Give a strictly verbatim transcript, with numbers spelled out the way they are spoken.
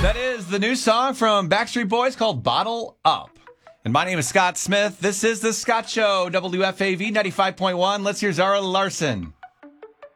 That is the new song from Backstreet Boys called Bottle Up. And my name is Scott Smith. This is The Scott Show, W F A V ninety-five point one. Let's hear Zara Larson.